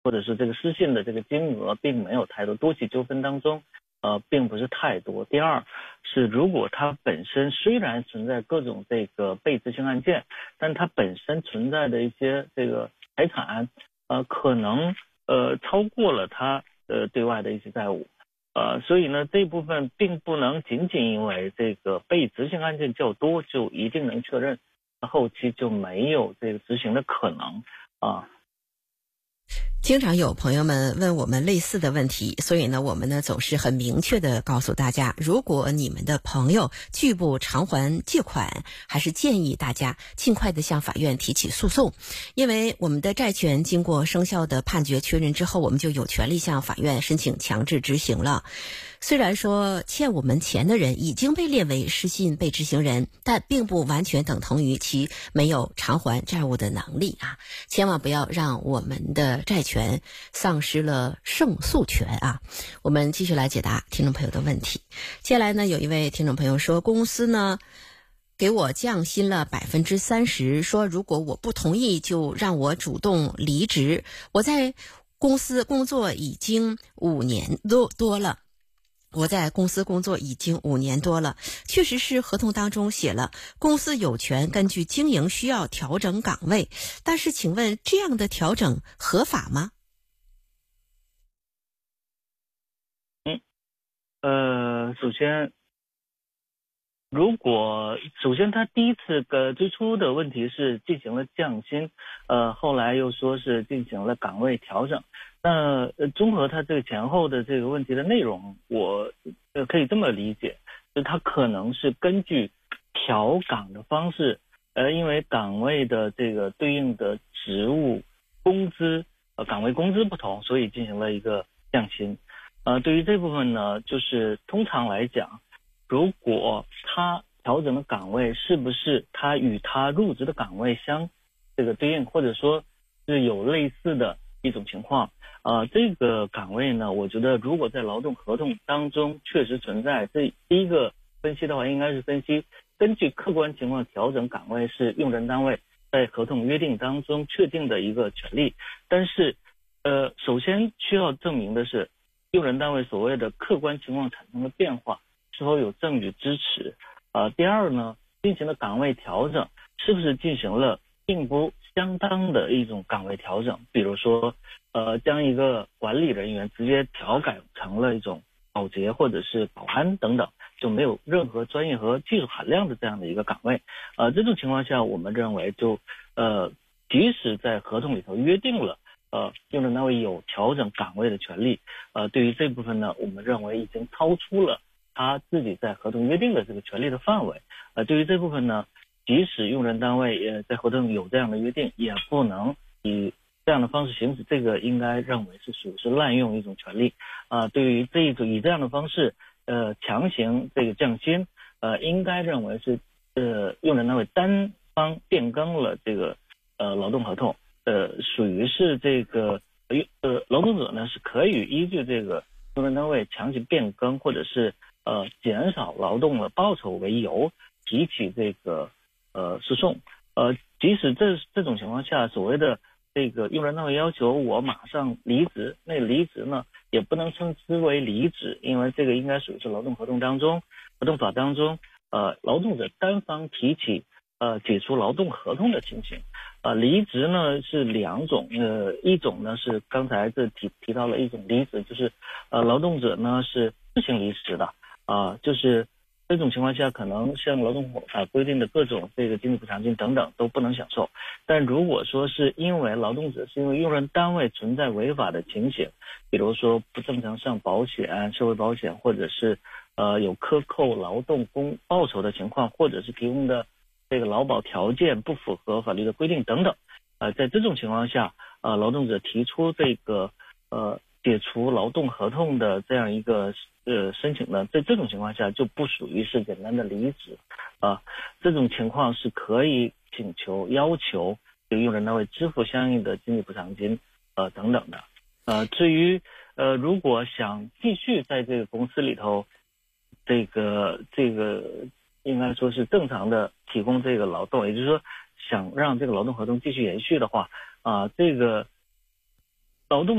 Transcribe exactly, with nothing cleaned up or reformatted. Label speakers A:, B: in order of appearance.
A: 或者是这个失信的这个金额并没有太多，多起纠纷当中呃并不是太多。第二是如果它本身虽然存在各种这个被执行案件，但它本身存在的一些这个财产呃可能呃超过了它呃对外的一些债务。呃，所以呢，这部分并不能仅仅因为这个被执行案件较多就一定能确认后期就没有这个执行的可能啊。
B: 经常有朋友们问我们类似的问题，所以呢，我们呢总是很明确的告诉大家，如果你们的朋友拒不偿还借款，还是建议大家尽快的向法院提起诉讼，因为我们的债权经过生效的判决确认之后，我们就有权利向法院申请强制执行了。虽然说欠我们钱的人已经被列为失信被执行人，但并不完全等同于其没有偿还债务的能力啊！千万不要让我们的债权丧失了胜诉权啊！我们继续来解答听众朋友的问题。接下来呢，有一位听众朋友说，公司呢给我降薪了百分之三十，说如果我不同意，就让我主动离职。我在公司工作已经五年多多了。我在公司工作已经五年多了，确实是合同当中写了公司有权根据经营需要调整岗位，但是请问这样的调整合法吗？
A: 嗯，呃，首先，如果首先他第一次的最初的问题是进行了降薪，呃，后来又说是进行了岗位调整。那呃，综合他这个前后的这个问题的内容，我呃可以这么理解，就他可能是根据调岗的方式，呃，因为岗位的这个对应的职务工资，呃，岗位工资不同，所以进行了一个降薪。呃，对于这部分呢，就是通常来讲，如果他调整的岗位是不是他与他入职的岗位相这个对应，或者说是有类似的一种情况。呃，这个岗位呢，我觉得如果在劳动合同当中确实存在，这第一个分析的话，应该是分析根据客观情况调整岗位是用人单位在合同约定当中确定的一个权利。但是，呃，首先需要证明的是，用人单位所谓的客观情况产生的变化是否有证据支持。呃，第二呢，进行的岗位调整是不是进行了并不相当的一种岗位调整，比如说呃，将一个管理人员直接调改成了一种保洁或者是保安等等，就没有任何专业和技术含量的这样的一个岗位。呃，这种情况下，我们认为就呃，即使在合同里头约定了呃，用人单位有调整岗位的权利，呃，对于这部分呢，我们认为已经超出了他自己在合同约定的这个权利的范围。呃，对于这部分呢，即使用人单位也在合同有这样的约定，也不能以这样的方式行使，这个应该认为是属于是滥用一种权利。啊、呃，对于这一种以这样的方式呃强行这个降薪，呃，应该认为是呃用人单位单方变更了这个呃劳动合同，呃，属于是这个呃劳动者呢是可以依据这个用人单位强行变更或者是呃减少劳动的报酬为由提起这个呃诉讼。呃，即使这这种情况下，所谓的这个用人单位要求我马上离职，那离职呢也不能称之为离职，因为这个应该属于是劳动合同当中合同法当中呃劳动者单方提起呃解除劳动合同的情形。呃离职呢是两种，呃一种呢是刚才这提提到了一种离职，就是呃劳动者呢是自行离职的啊、呃，就是这种情况下，可能像劳动法规定的各种这个经济补偿金等等都不能享受。但如果说是因为劳动者是因为用人单位存在违法的情形，比如说不正常上保险、社会保险，或者是呃有克扣劳动工报酬的情况，或者是提供的这个劳保条件不符合法律的规定等等，呃，在这种情况下，呃，劳动者提出这个呃解除劳动合同的这样一个呃申请呢，在这种情况下就不属于是简单的离职啊、呃，这种情况是可以请求要求这个用人单位支付相应的经济补偿金呃等等的。呃，至于呃如果想继续在这个公司里头，这个这个应该说是正常的提供这个劳动，也就是说想让这个劳动合同继续延续的话啊、呃，这个劳动